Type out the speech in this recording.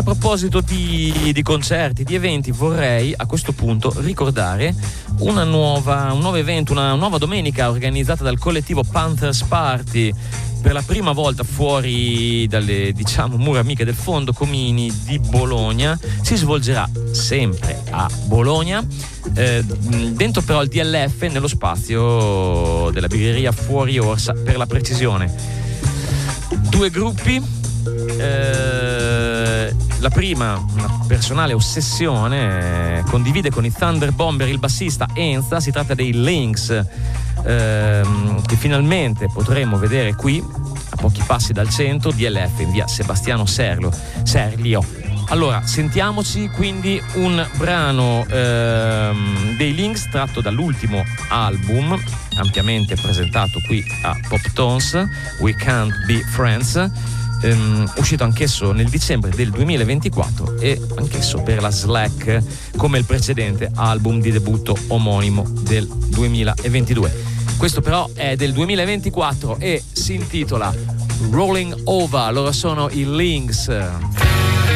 A proposito di concerti, di eventi, vorrei a questo punto ricordare un nuovo evento, una nuova domenica organizzata dal collettivo Panthers Party. Per la prima volta fuori dalle, mura amiche del Fondo Comini di Bologna. Si svolgerà sempre a Bologna, dentro però il DLF, nello spazio della birreria Fuori Orsa, per la precisione. 2 gruppi. La prima, una personale ossessione, condivide con i Thunder Bomber il bassista Enza. Si tratta dei Lynx, che finalmente potremo vedere qui a pochi passi dal centro, DLF in via Sebastiano Serlio. Allora, sentiamoci quindi un brano dei Lynx tratto dall'ultimo album ampiamente presentato qui a Pop Tones, We Can't Be Friends, uscito anch'esso nel dicembre del 2024 e anch'esso per la Slack, come il precedente album di debutto omonimo del 2022. Questo però è del 2024 e si intitola Rolling Over. Loro sono i Lynx.